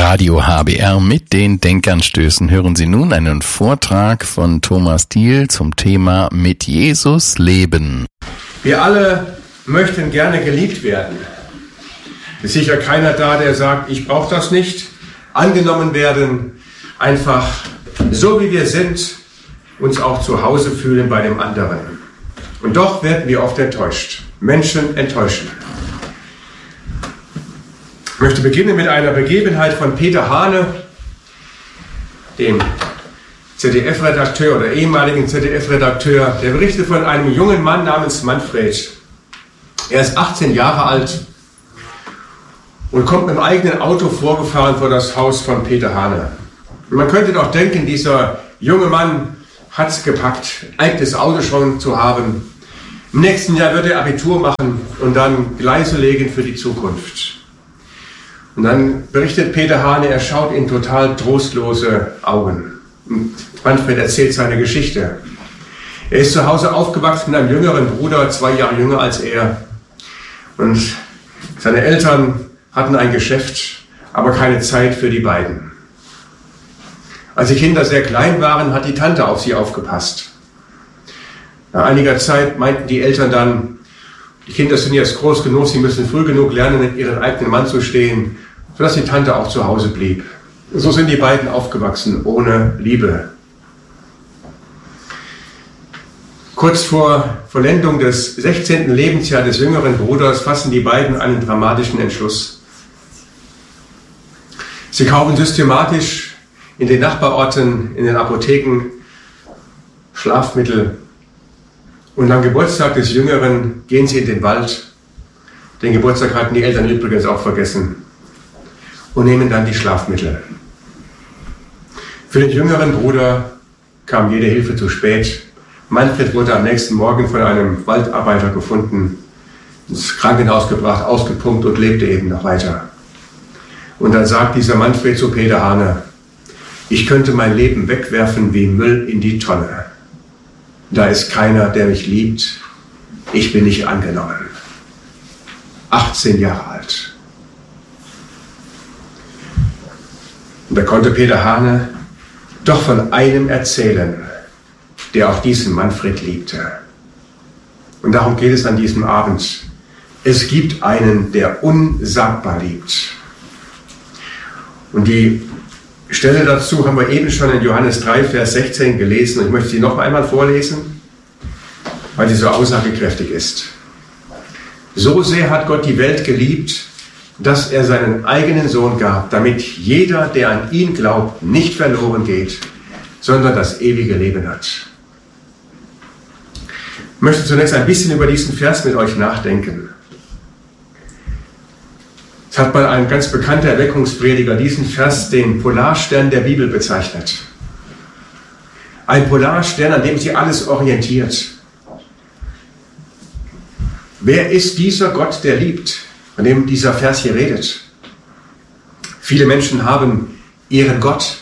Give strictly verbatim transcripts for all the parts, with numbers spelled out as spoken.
Radio H B R mit den Denkanstößen hören Sie nun einen Vortrag von Thomas Diehl zum Thema Mit Jesus leben. Wir alle möchten gerne geliebt werden. Es ist sicher keiner da, der sagt, ich brauche das nicht. Angenommen werden, einfach so wie wir sind, uns auch zu Hause fühlen bei dem anderen. Und doch werden wir oft enttäuscht. Menschen enttäuschen. Ich möchte beginnen mit einer Begebenheit von Peter Hane, dem Z D F-Redakteur oder ehemaligen Z D F-Redakteur. Der berichtet von einem jungen Mann namens Manfred. Er ist achtzehn Jahre alt und kommt mit dem eigenen Auto vorgefahren vor das Haus von Peter Hane. Und man könnte doch denken, dieser junge Mann hat es gepackt, eigenes Auto schon zu haben. Im nächsten Jahr wird er Abitur machen und dann Gleise legen für die Zukunft. Und dann berichtet Peter Hane, er schaut in total trostlose Augen. Und Manfred erzählt seine Geschichte. Er ist zu Hause aufgewachsen mit einem jüngeren Bruder, zwei Jahre jünger als er. Und seine Eltern hatten ein Geschäft, aber keine Zeit für die beiden. Als die Kinder sehr klein waren, hat die Tante auf sie aufgepasst. Nach einiger Zeit meinten die Eltern dann, die Kinder sind jetzt groß genug, sie müssen früh genug lernen, in ihren eigenen Mann zu stehen, sodass die Tante auch zu Hause blieb. Und so sind die beiden aufgewachsen, ohne Liebe. Kurz vor Vollendung des sechzehnten Lebensjahres des jüngeren Bruders fassen die beiden einen dramatischen Entschluss. Sie kaufen systematisch in den Nachbarorten, in den Apotheken Schlafmittel. Und am Geburtstag des Jüngeren gehen sie in den Wald. Den Geburtstag hatten die Eltern übrigens auch vergessen. Und nehmen dann die Schlafmittel. Für den jüngeren Bruder kam jede Hilfe zu spät. Manfred wurde am nächsten Morgen von einem Waldarbeiter gefunden, ins Krankenhaus gebracht, ausgepumpt und lebte eben noch weiter. Und dann sagt dieser Manfred zu Peter Hane, ich könnte mein Leben wegwerfen wie Müll in die Tonne. Da ist keiner, der mich liebt. Ich bin nicht angenommen. achtzehn Jahre alt. Und da konnte Peter Hane doch von einem erzählen, der auch diesen Manfred liebte. Und darum geht es an diesem Abend. Es gibt einen, der unsagbar liebt. Und die Stelle dazu haben wir eben schon in Johannes drei, Vers sechzehn gelesen. Und ich möchte sie noch einmal vorlesen, weil sie so aussagekräftig ist. So sehr hat Gott die Welt geliebt, dass er seinen eigenen Sohn gab, damit jeder, der an ihn glaubt, nicht verloren geht, sondern das ewige Leben hat. Ich möchte zunächst ein bisschen über diesen Vers mit euch nachdenken. Es hat mal ein ganz bekannter Erweckungsprediger diesen Vers den Polarstern der Bibel bezeichnet. Ein Polarstern, an dem sich alles orientiert. Wer ist dieser Gott, der liebt, von dem dieser Vers hier redet? Viele Menschen haben ihren Gott,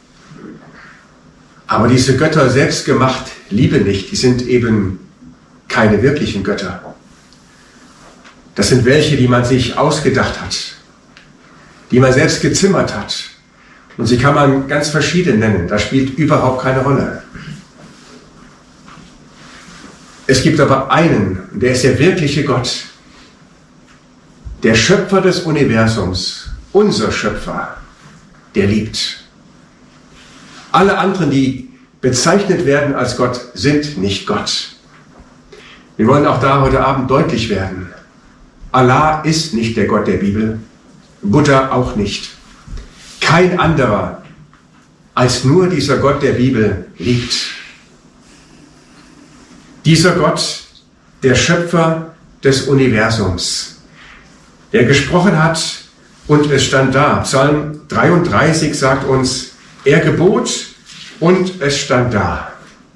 aber diese Götter selbst gemacht lieben nicht. Die sind eben keine wirklichen Götter. Das sind welche, die man sich ausgedacht hat, die man selbst gezimmert hat. Und sie kann man ganz verschieden nennen. Das spielt überhaupt keine Rolle. Es gibt aber einen, der ist der wirkliche Gott, der Schöpfer des Universums, unser Schöpfer, der liebt. Alle anderen, die bezeichnet werden als Gott, sind nicht Gott. Wir wollen auch da heute Abend deutlich werden. Allah ist nicht der Gott der Bibel, Buddha auch nicht. Kein anderer als nur dieser Gott der Bibel liebt. Dieser Gott, der Schöpfer des Universums, der gesprochen hat und es stand da. Psalm dreiunddreißig sagt uns, er gebot und es stand da.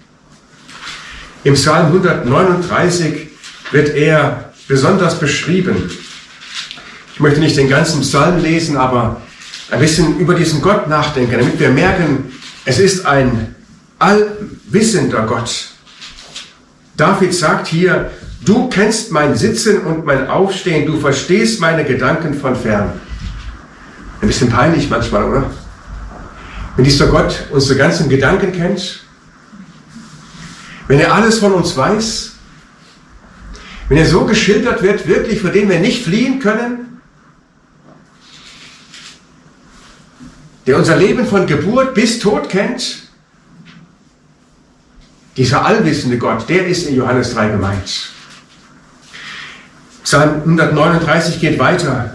Im Psalm hundertneununddreißig wird er besonders beschrieben. Ich möchte nicht den ganzen Psalm lesen, aber ein bisschen über diesen Gott nachdenken, damit wir merken, es ist ein allwissender Gott. David sagt hier, du kennst mein Sitzen und mein Aufstehen, du verstehst meine Gedanken von fern. Ein bisschen peinlich manchmal, oder? Wenn dieser Gott unsere ganzen Gedanken kennt, wenn er alles von uns weiß, wenn er so geschildert wird, wirklich, vor dem wir nicht fliehen können, der unser Leben von Geburt bis Tod kennt, dieser allwissende Gott, der ist in Johannes drei gemeint. Psalm hundertneununddreißig geht weiter.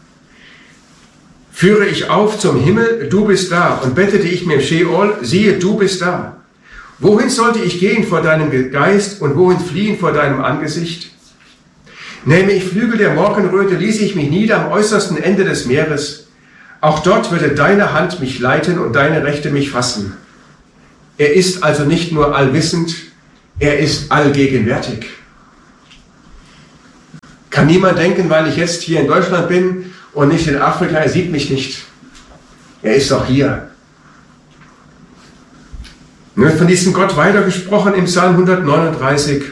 Führe ich auf zum Himmel, du bist da, und bettete ich mir im Scheol, siehe, du bist da. Wohin sollte ich gehen vor deinem Geist und wohin fliehen vor deinem Angesicht? Nähme ich Flügel der Morgenröte, ließ ich mich nieder am äußersten Ende des Meeres. Auch dort würde deine Hand mich leiten und deine Rechte mich fassen. Er ist also nicht nur allwissend, er ist allgegenwärtig. Kann niemand denken, weil ich jetzt hier in Deutschland bin und nicht in Afrika, er sieht mich nicht. Er ist auch hier. Nun wird von diesem Gott weitergesprochen im Psalm hundertneununddreißig,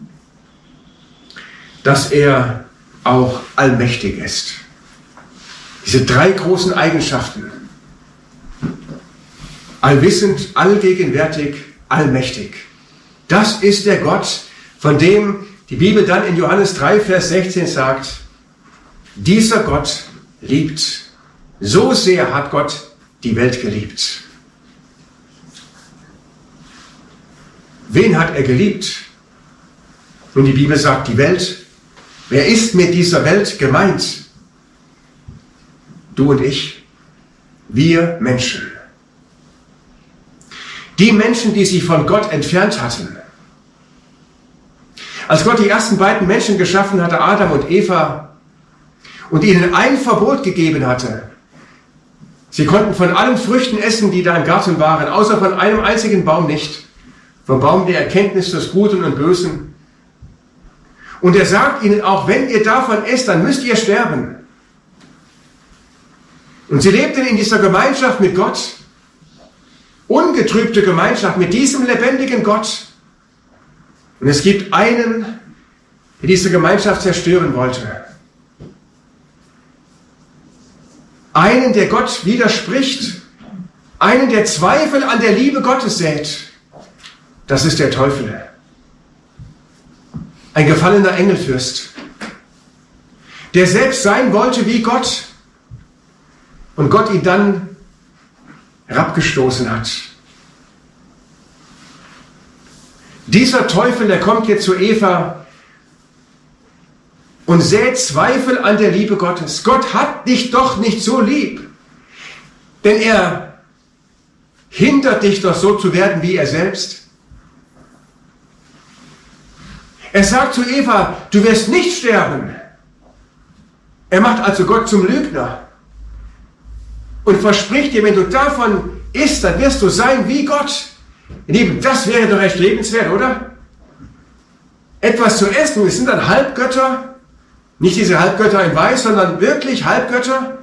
dass er auch allmächtig ist. Diese drei großen Eigenschaften. Allwissend, allgegenwärtig, allmächtig. Das ist der Gott, von dem die Bibel dann in Johannes drei, Vers sechzehn sagt, dieser Gott liebt. So sehr hat Gott die Welt geliebt. Wen hat er geliebt? Nun, die Bibel sagt die Welt. Wer ist mit dieser Welt gemeint? Du und ich. Wir Menschen. Die Menschen, die sich von Gott entfernt hatten. Als Gott die ersten beiden Menschen geschaffen hatte, Adam und Eva, und ihnen ein Verbot gegeben hatte, sie konnten von allen Früchten essen, die da im Garten waren, außer von einem einzigen Baum nicht, vom Baum der Erkenntnis des Guten und Bösen. Und er sagt ihnen auch, wenn ihr davon esst, dann müsst ihr sterben. Und sie lebten in dieser Gemeinschaft mit Gott, ungetrübte Gemeinschaft mit diesem lebendigen Gott. Und es gibt einen, der diese Gemeinschaft zerstören wollte. Einen, der Gott widerspricht. Einen, der Zweifel an der Liebe Gottes sät. Das ist der Teufel. Ein gefallener Engelfürst, der selbst sein wollte wie Gott und Gott ihn dann herabgestoßen hat. Dieser Teufel, der kommt jetzt zu Eva und sät Zweifel an der Liebe Gottes. Gott hat dich doch nicht so lieb, denn er hindert dich doch so zu werden wie er selbst. Er sagt zu Eva, du wirst nicht sterben. Er macht also Gott zum Lügner und verspricht dir, wenn du davon isst, dann wirst du sein wie Gott. Lieben, das wäre doch recht lebenswert, oder? Etwas zu essen, wir sind dann Halbgötter, nicht diese Halbgötter in Weiß, sondern wirklich Halbgötter.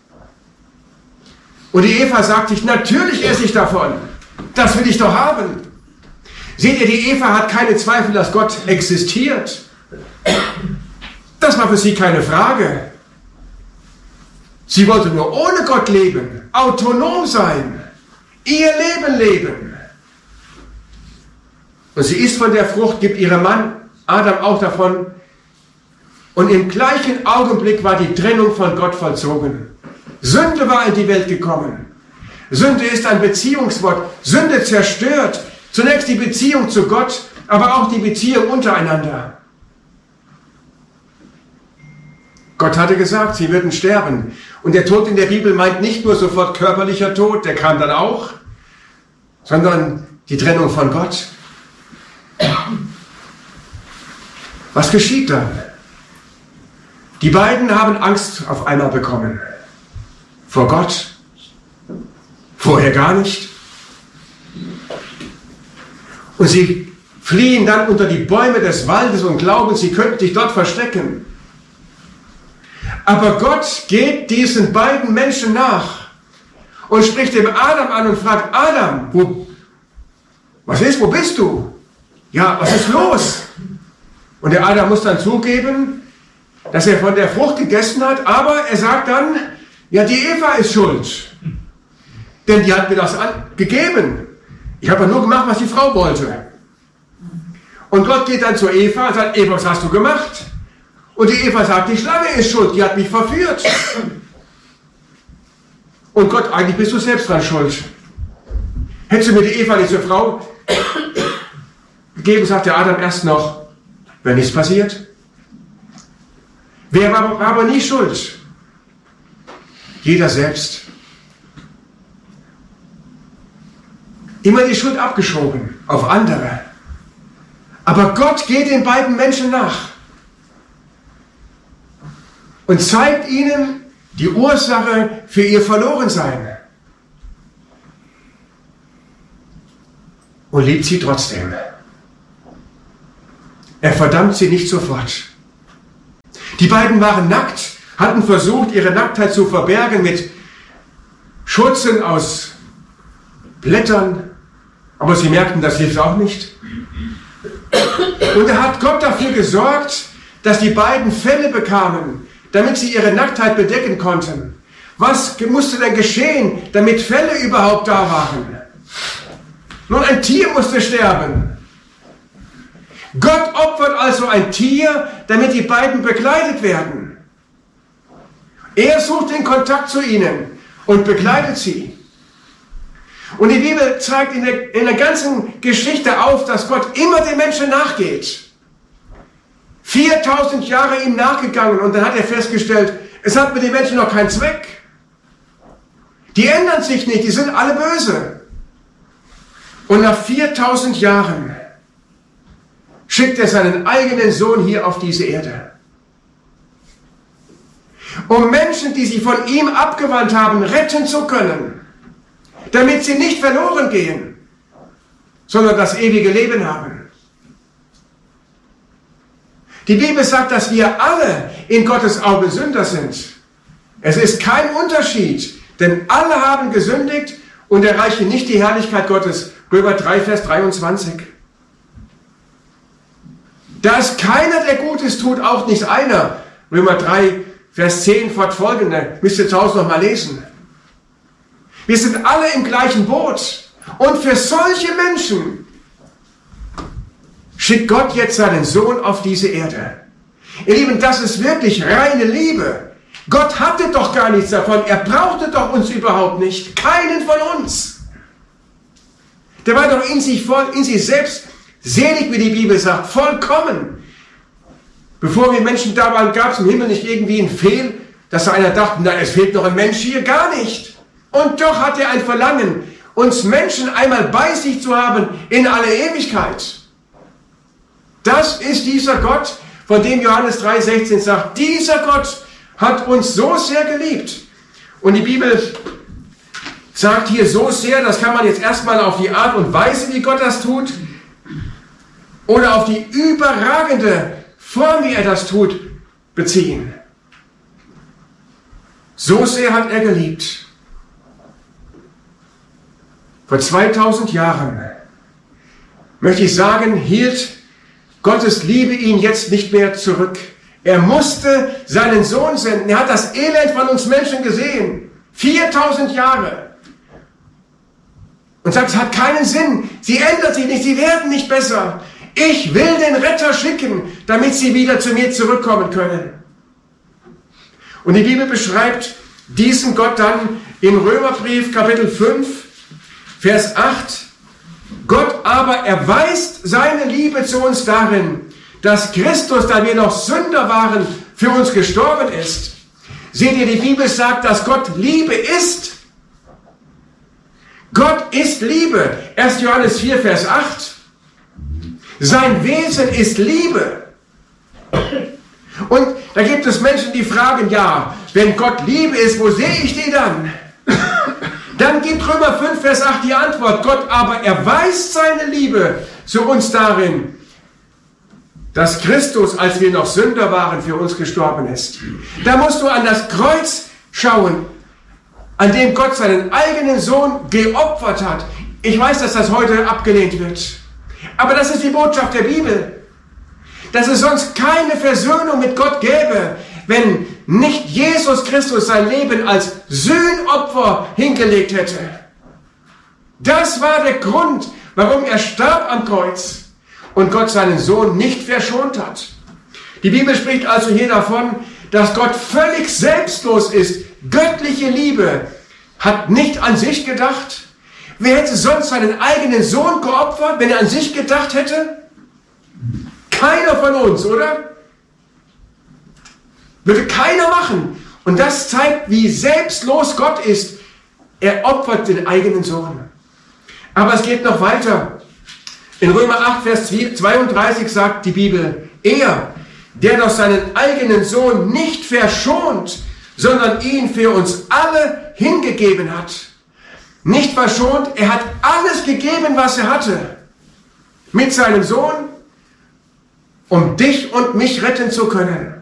Und die Eva sagt sich, natürlich esse ich davon, das will ich doch haben. Seht ihr, die Eva hat keine Zweifel, dass Gott existiert. Das war für sie keine Frage. Sie wollte nur ohne Gott leben, autonom sein, ihr Leben leben. Und sie isst von der Frucht, gibt ihrem Mann Adam auch davon. Und im gleichen Augenblick war die Trennung von Gott vollzogen. Sünde war in die Welt gekommen. Sünde ist ein Beziehungswort. Sünde zerstört zunächst die Beziehung zu Gott, aber auch die Beziehung untereinander. Gott hatte gesagt, sie würden sterben. Und der Tod in der Bibel meint nicht nur sofort körperlicher Tod, der kam dann auch, sondern die Trennung von Gott. Was geschieht dann? Die beiden haben Angst auf einmal bekommen. Vor Gott. Vorher gar nicht. Und sie fliehen dann unter die Bäume des Waldes und glauben, sie könnten sich dort verstecken. Aber Gott geht diesen beiden Menschen nach und spricht dem Adam an und fragt, Adam, wo, was ist, wo bist du? Ja, was ist los? Und der Adam muss dann zugeben, dass er von der Frucht gegessen hat, aber er sagt dann, Ja, die Eva ist schuld. Denn die hat mir das an gegeben. Ich habe ja nur gemacht, was die Frau wollte. Und Gott geht dann zu Eva und sagt, Eva, was hast du gemacht? Und die Eva sagt, die Schlange ist schuld, die hat mich verführt. Und Gott, eigentlich bist du selbst dran schuld. Hättest du mir die Eva nicht zur Frau gegeben, sagt der Adam erst noch, wenn nichts passiert. Wer war, war aber nie schuld? Jeder selbst. Immer die Schuld abgeschoben auf andere. Aber Gott geht den beiden Menschen nach und zeigt ihnen die Ursache für ihr Verlorensein und liebt sie trotzdem. Er verdammt sie nicht sofort. Die beiden waren nackt, hatten versucht, ihre Nacktheit zu verbergen mit Schurzen aus Blättern, aber sie merkten, das hilft auch nicht. Und da hat Gott dafür gesorgt, dass die beiden Felle bekamen, damit sie ihre Nacktheit bedecken konnten. Was musste denn geschehen, damit Felle überhaupt da waren? Nun, ein Tier musste sterben. Gott opfert also ein Tier, damit die beiden begleitet werden. Er sucht den Kontakt zu ihnen und begleitet sie. Und die Bibel zeigt in der, in der ganzen Geschichte auf, dass Gott immer den Menschen nachgeht. viertausend Jahre ihm nachgegangen und dann hat er festgestellt, es hat mit den Menschen noch keinen Zweck. Die ändern sich nicht, die sind alle böse. Und nach viertausend Jahren schickt er seinen eigenen Sohn hier auf diese Erde. Um Menschen, die sich von ihm abgewandt haben, retten zu können. Damit sie nicht verloren gehen, sondern das ewige Leben haben. Die Bibel sagt, dass wir alle in Gottes Augen Sünder sind. Es ist kein Unterschied, denn alle haben gesündigt und erreichen nicht die Herrlichkeit Gottes. Römer drei, Vers dreiundzwanzig. Da ist keiner, der Gutes tut, auch nicht einer. Römer drei, Vers zehn fortfolgende. Müsst ihr zu Hause noch mal lesen. Wir sind alle im gleichen Boot. Und für solche Menschen schickt Gott jetzt seinen Sohn auf diese Erde. Ihr Lieben, das ist wirklich reine Liebe. Gott hatte doch gar nichts davon. Er brauchte doch uns überhaupt nicht. Keinen von uns. Der war doch in sich, voll, in sich selbst selig, wie die Bibel sagt, vollkommen. Bevor wir Menschen da waren, gab es im Himmel nicht irgendwie ein Fehl, dass da einer dachte, na, es fehlt noch ein Mensch hier. Gar nicht. Und doch hat er ein Verlangen, uns Menschen einmal bei sich zu haben in alle Ewigkeit. Das ist dieser Gott, von dem Johannes drei, sechzehn sagt, dieser Gott hat uns so sehr geliebt. Und die Bibel sagt hier so sehr, das kann man jetzt erstmal auf die Art und Weise, wie Gott das tut, oder auf die überragende Form, wie er das tut, beziehen. So sehr hat er geliebt. Vor zweitausend Jahren, möchte ich sagen, hielt Gottes Liebe ihn jetzt nicht mehr zurück. Er musste seinen Sohn senden. Er hat das Elend von uns Menschen gesehen. viertausend Jahre. Und sagt, es hat keinen Sinn. Sie ändert sich nicht, sie werden nicht besser. Ich will den Retter schicken, damit sie wieder zu mir zurückkommen können. Und die Bibel beschreibt diesen Gott dann im Römerbrief Kapitel fünf, Vers acht. Gott aber erweist seine Liebe zu uns darin, dass Christus, da wir noch Sünder waren, für uns gestorben ist. Seht ihr, die Bibel sagt, dass Gott Liebe ist. Gott ist Liebe. erster Johannes vier, Vers acht. Sein Wesen ist Liebe. Und da gibt es Menschen, die fragen, ja, wenn Gott Liebe ist, wo sehe ich die dann? Dann gibt Römer fünf, Vers acht die Antwort. Gott aber erweist seine Liebe zu uns darin, dass Christus, als wir noch Sünder waren, für uns gestorben ist. Da musst du an das Kreuz schauen, an dem Gott seinen eigenen Sohn geopfert hat. Ich weiß, dass das heute abgelehnt wird. Aber das ist die Botschaft der Bibel. Dass es sonst keine Versöhnung mit Gott gäbe, wenn nicht Jesus Christus sein Leben als Sühnopfer hingelegt hätte. Das war der Grund, warum er starb am Kreuz und Gott seinen Sohn nicht verschont hat. Die Bibel spricht also hier davon, dass Gott völlig selbstlos ist. Göttliche Liebe hat nicht an sich gedacht. Wer hätte sonst seinen eigenen Sohn geopfert, wenn er an sich gedacht hätte? Keiner von uns, oder? Würde keiner machen. Und das zeigt, wie selbstlos Gott ist. Er opfert den eigenen Sohn. Aber es geht noch weiter. In Römer acht, Vers zweiunddreißig sagt die Bibel, er, der doch seinen eigenen Sohn nicht verschont, sondern ihn für uns alle hingegeben hat. Nicht verschont, er hat alles gegeben, was er hatte. Mit seinem Sohn, um dich und mich retten zu können.